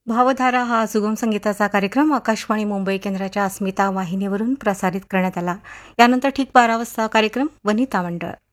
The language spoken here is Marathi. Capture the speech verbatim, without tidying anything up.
भावधारा हा सुगम संगीताचा कार्यक्रम आकाशवाणी मुंबई केंद्राच्या अस्मिता वाहिनीवरून प्रसारित करण्यात आला. यानंतर ठीक बारा वाजता कार्यक्रम वनिता मंडळ.